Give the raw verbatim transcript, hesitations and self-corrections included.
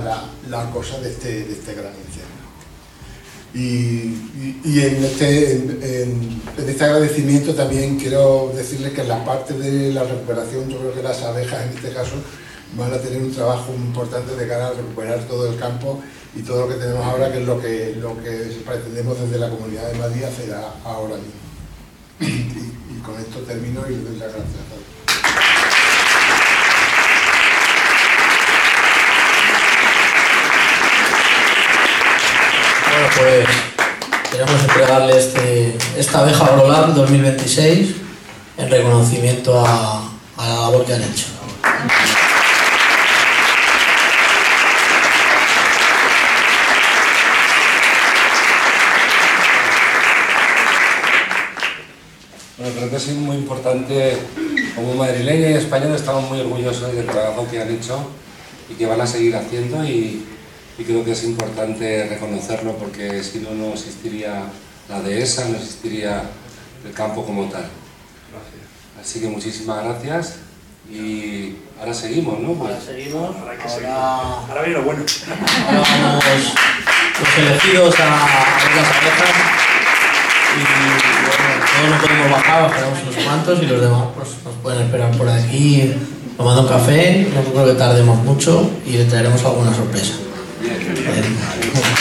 la, la cosa de este, de este gran incendio. Y, y, y en, este, en, en, en este agradecimiento también quiero decirles que en la parte de la recuperación, yo creo que las abejas en este caso van a tener un trabajo muy importante de cara a recuperar todo el campo y todo lo que tenemos ahora, que es lo que, lo que pretendemos desde la Comunidad de Madrid hacer ahora mismo. Y, y con esto termino y les doy las gracias a todos. Bueno, pues queremos entregarle este, esta abeja Orolab dos mil veintiséis en reconocimiento a, a la labor que han hecho. Bueno, creo que es muy importante, como madrileña y española estamos muy orgullosos del trabajo que han hecho y que van a seguir haciendo, y, y creo que es importante reconocerlo, porque si no, no existiría la dehesa, no existiría el campo como tal. Así que muchísimas gracias y ahora seguimos, ¿no? Ahora seguimos, Ahora, ahora, seguimos. Ahora viene lo bueno. ahora vamos los elegidos a, a ver las abejas y bueno, todos no podemos bajar, bajaremos unos cuantos y los demás pues nos pueden esperar por aquí tomando un café, no creo que tardemos mucho y le traeremos alguna sorpresa. Bien. Bien.